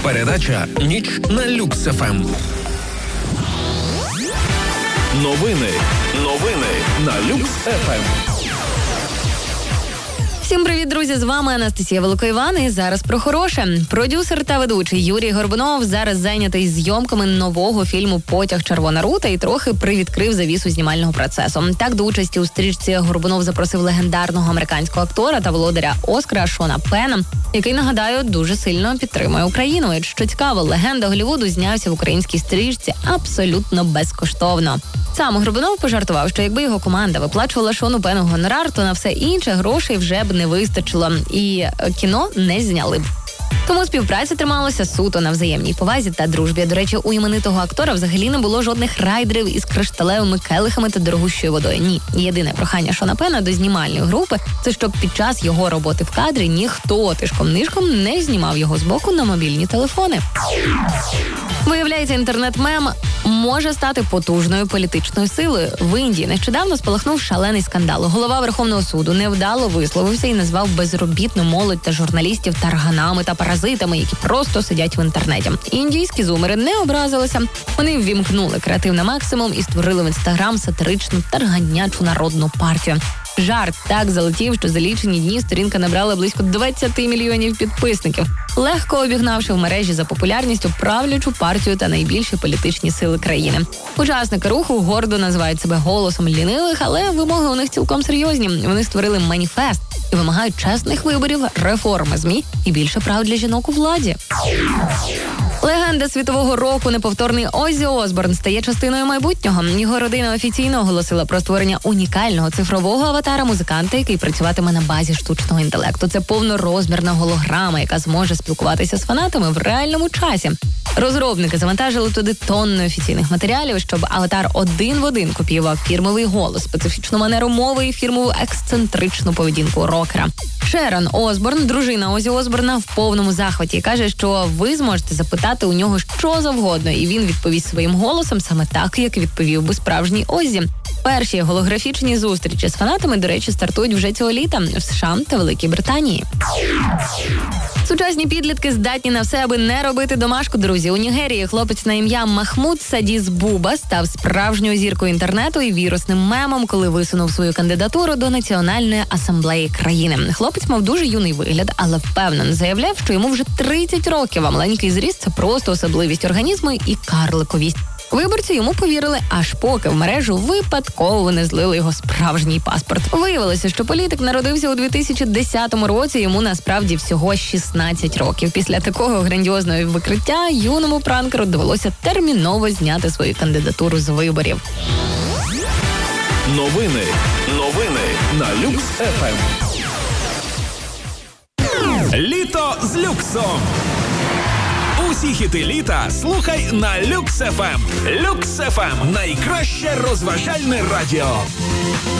Передача «Ніч на Люкс ФМ». Новини на Люкс ФМ. Всім привіт, друзі! З вами Анастасія Великоїван і зараз про хороше. Продюсер та ведучий Юрій Горбунов зараз зайнятий зйомками нового фільму «Потяг. Червона рута» і трохи привідкрив завісу знімального процесу. Так, до участі у стрічці Горбунов запросив легендарного американського актора та володаря Оскара Шона Пена, який, нагадаю, дуже сильно підтримує Україну. І, що цікаво, легенда Голлівуду знявся в українській стрічці абсолютно безкоштовно. Сам Горбунов пожартував, що якби його команда виплачувала Шону Пену гонорар, то на все інше грошей вже б не вистачило і кіно не зняли б. Тому співпраця трималася суто на взаємній повазі та дружбі. До речі, у іменитого актора взагалі не було жодних райдерів із кришталевими келихами та дорогущою водою. Ні. Єдине прохання Шона Пена до знімальної групи – це щоб під час його роботи в кадрі ніхто тишком-нишком не знімав його з боку на мобільні телефони. Виявляється, інтернет-мем може стати потужною політичною силою. В Індії нещодавно спалахнув шалений скандал. Голова Верховного суду невдало висловився і назвав безробітну молодь та журналістів тарганами та паразитами, які просто сидять в інтернеті. Індійські зумери не образилися. Вони ввімкнули креатив на максимум і створили в Інстаграм сатиричну тарганячу народну партію. Жарт так залетів, що за лічені дні сторінка набрала близько 20 мільйонів підписників, легко обігнавши в мережі за популярністю правлячу партію та найбільші політичні сили країни. Учасники руху гордо називають себе голосом лінивих, але вимоги у них цілком серйозні. Вони створили маніфест і вимагають чесних виборів, реформи ЗМІ і більше прав для жінок у владі. Легенда світового року, неповторний Оззі Осборн, стає частиною майбутнього. Його родина офіційно оголосила про створення унікального цифрового аватара музиканта, який працюватиме на базі штучного інтелекту. Це повнорозмірна голограма, яка зможе спілкуватися з фанатами в реальному часі. Розробники завантажили туди тонни офіційних матеріалів, щоб аватар один в один копіював фірмовий голос, специфічну манеру мови і фірмову ексцентричну поведінку рокера. Шерон Осборн, дружина Оззі Осборна, в повному захваті і каже, що ви зможете запитати у нього що завгодно, і він відповість своїм голосом саме так, як відповів би справжній Оззі. Перші голографічні зустрічі з фанатами, до речі, стартують вже цього літа в США та Великій Британії. Сучасні підлітки здатні на все, аби не робити домашку, друзі. У Нігерії хлопець на ім'я Махмуд Садіс Буба став справжньою зіркою інтернету і вірусним мемом, коли висунув свою кандидатуру до Національної асамблеї країни. Хлопець мав дуже юний вигляд, але впевнено заявляв, що йому вже 30 років, а маленький зріст – це просто особливість організму і карликовість. Виборці йому повірили, аж поки в мережу випадково не злили його справжній паспорт. Виявилося, що політик народився у 2010 році, йому насправді всього 16 років. Після такого грандіозного викриття юному пранкеру довелося терміново зняти свою кандидатуру з виборів. Новини на Люкс ФМ. Літо з люксом. Усі хіти літа слухай на Люкс ФМ. Люкс ФМ – найкраще розважальне радіо.